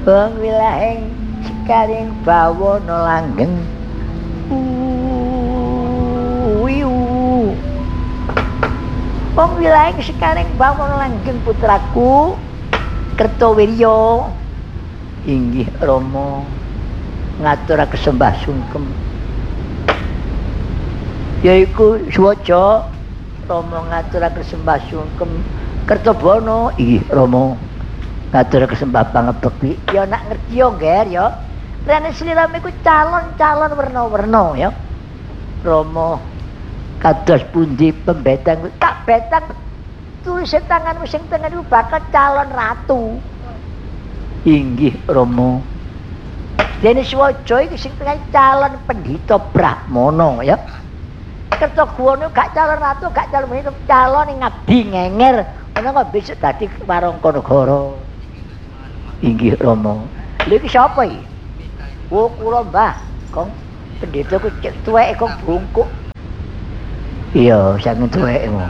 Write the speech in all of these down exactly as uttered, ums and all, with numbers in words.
wong wilahing sekaring bawana langgeng wiu wong wilahing sekaring bawana langgeng putraku Kertawirya inggih Rama ngaturaken sembah sungkem yaiku swaca Rama ngaturaken sembah sungkem Kertobana inggih Rama ngaturaken sembah pangebekti ya nak ngerti ya Ger ya rene sliramu iku calon-calon werna-werna ya Rama kados pundi pembetang tak betang tulis tanganmu sing tengen iku bakal calon ratu inggih Rama dene swaja iki sing tengah calon pendhita brahmana ya Kertagwana gak calon ratu gak calon pendhita calon ngabdi ngenger ana kok besok dadi warangka negara inggih Rama lha iki sapa iki oh kula Mbah Kong pendhita ku cek tuweke kok bungkuk iya saking tuweke mo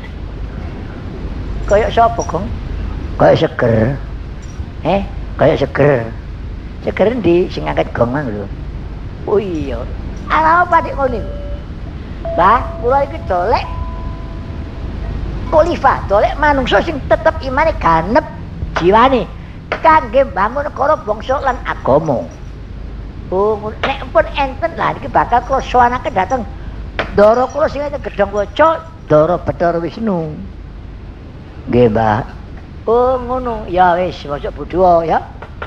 kaya sapa Kong kaya seger eh kaya seger seger ndi sing angkat gongan lho oh iya ala apa dik ngono Mbah kula iki dolek khalifah dolek manungsa sing tetep imane ganep jiwane kangge mbangun negara bangsa lan agama oh nek pun enten lah iki bakal kula sowanake dhateng Ndara kula sing gedhong waca Ndara Bathara Wisnu nggih Mbah oh ngono ya wis mosok budhuwa ya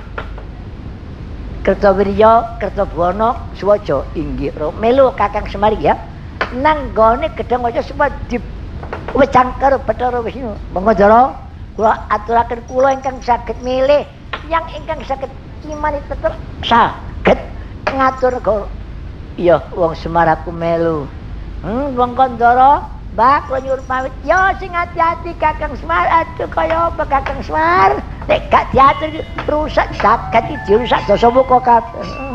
Kertawirya Kertobana swaja inggih melu Kakang Semar ya nang gone gedhong waca supaya diwecang karo Bathara Wisnu monggo Ndara kula aturaken kula ingkang saged milih yang ingkang saged imani tetep saged ngatur negara iya wong Semar aku melu hmm monggo Ndara Mbah kula nyuwun pamit ya sing hati-hati Kakang Semar aduh kaya apa Kakang Semar nek gak diatur rusak jagat iki dirusak dosa muka kabeh